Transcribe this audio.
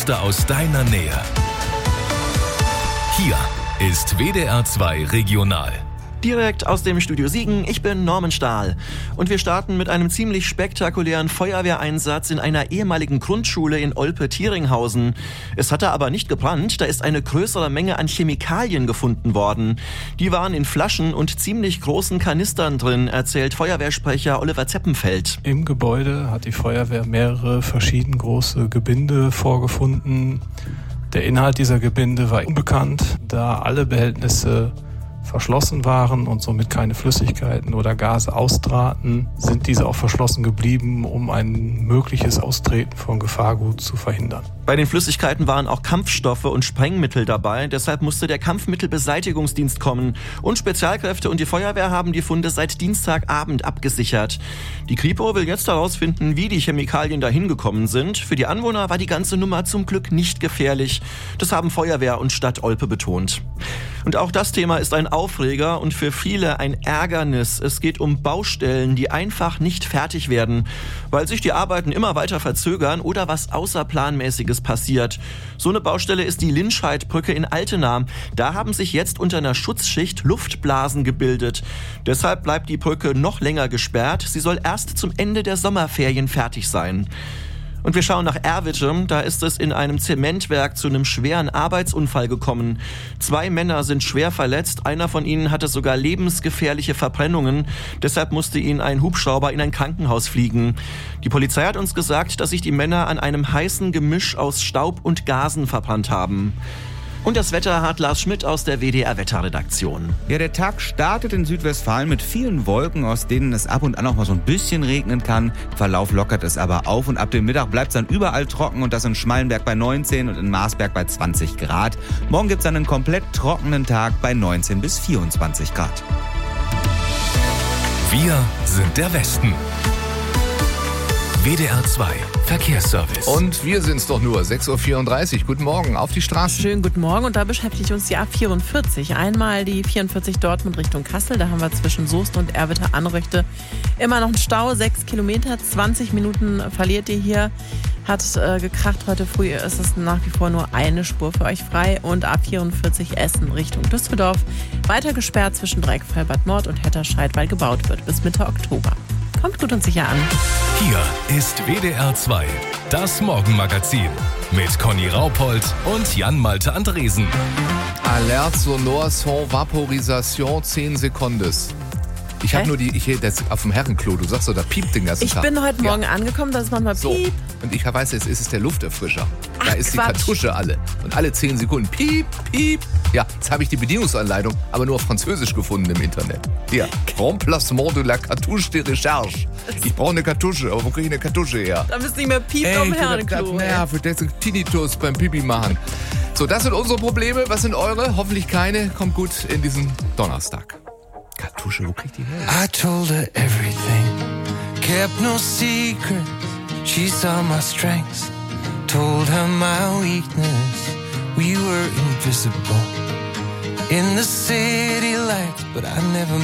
Beste aus deiner Nähe. Hier ist WDR 2 Regional. Direkt aus dem Studio Siegen, ich bin Norman Stahl. Und wir starten mit einem ziemlich spektakulären Feuerwehreinsatz in einer ehemaligen Grundschule in Olpe-Tieringhausen. Es hatte aber nicht gebrannt, da ist eine größere Menge an Chemikalien gefunden worden. Die waren in Flaschen und ziemlich großen Kanistern drin, erzählt Feuerwehrsprecher Oliver Zeppenfeld. Im Gebäude hat die Feuerwehr mehrere verschieden große Gebinde vorgefunden. Der Inhalt dieser Gebinde war unbekannt, da alle Behältnisse verschlossen waren und somit keine Flüssigkeiten oder Gase austraten, sind diese auch verschlossen geblieben, um ein mögliches Austreten von Gefahrgut zu verhindern. Bei den Flüssigkeiten waren auch Kampfstoffe und Sprengmittel dabei, deshalb musste der Kampfmittelbeseitigungsdienst kommen. Und Spezialkräfte und die Feuerwehr haben die Funde seit Dienstagabend abgesichert. Die Kripo will jetzt herausfinden, wie die Chemikalien dahin gekommen sind. Für die Anwohner war die ganze Nummer zum Glück nicht gefährlich. Das haben Feuerwehr und Stadt Olpe betont. Und auch das Thema ist ein Aufreger und für viele ein Ärgernis. Es geht um Baustellen, die einfach nicht fertig werden, weil sich die Arbeiten immer weiter verzögern oder was Außerplanmäßiges passiert. So eine Baustelle ist die Linscheidbrücke in Altena. Da haben sich jetzt unter einer Schutzschicht Luftblasen gebildet. Deshalb bleibt die Brücke noch länger gesperrt. Sie soll erst zum Ende der Sommerferien fertig sein. Und wir schauen nach Erwitte, da ist es in einem Zementwerk zu einem schweren Arbeitsunfall gekommen. 2 Männer sind schwer verletzt, einer von ihnen hatte sogar lebensgefährliche Verbrennungen. Deshalb musste ihnen ein Hubschrauber in ein Krankenhaus fliegen. Die Polizei hat uns gesagt, dass sich die Männer an einem heißen Gemisch aus Staub und Gasen verbrannt haben. Und das Wetter hat Lars Schmidt aus der WDR-Wetterredaktion. Ja, der Tag startet in Südwestfalen mit vielen Wolken, aus denen es ab und an auch mal so ein bisschen regnen kann. Im Verlauf lockert es aber auf und ab dem Mittag bleibt es dann überall trocken und das in Schmallenberg bei 19 und in Marsberg bei 20 Grad. Morgen gibt es dann einen komplett trockenen Tag bei 19 bis 24 Grad. Wir sind der Westen. WDR 2 Verkehrsservice. Und wir sind's doch nur, 6.34 Uhr. Guten Morgen, auf die Straße. Schönen guten Morgen und da beschäftigt uns die A44. Einmal die 44 Dortmund Richtung Kassel. Da haben wir zwischen Soest und Erwitte-Anröchte immer noch einen Stau, 6 Kilometer, 20 Minuten verliert ihr hier. Hat gekracht, heute früh ist es nach wie vor nur eine Spur für euch frei. Und A44 Essen Richtung Düsseldorf. Weiter gesperrt zwischen Dreieckfall Bad Nord und Hetterscheid, weil gebaut wird bis Mitte Oktober. Kommt gut und sicher an. Hier ist WDR 2, das Morgenmagazin mit Conny Raupold und Jan-Malte Andresen. Alert sonore sans vaporisation 10 Sekundes. Ich habe nur das auf dem Herrenklo, du sagst so, da piept den ganzen Tag. Ich bin heute Morgen angekommen, dass es manchmal so. piep. Und ich weiß, jetzt ist es der Lufterfrischer. Da ist die Quatsch. Kartusche alle. Und alle 10 Sekunden piep, piep. Ja, jetzt habe ich die Bedienungsanleitung, aber nur auf Französisch gefunden im Internet. Hier, Remplacement de la Cartouche de Recherche. Ich brauche eine Kartusche, aber wo kriege ich eine Kartusche her? Da bist du nicht mehr piept auf dem Herrenklo. Nervt, der ist ein Tinnitus beim Pipi machen. So, das sind unsere Probleme. Was sind eure? Hoffentlich keine. Kommt gut in diesen Donnerstag. Kartusche, wo kriegt die her? I told her everything, kept no secret. She saw my strengths, told her my weakness. We were invisible in the city lights, but I never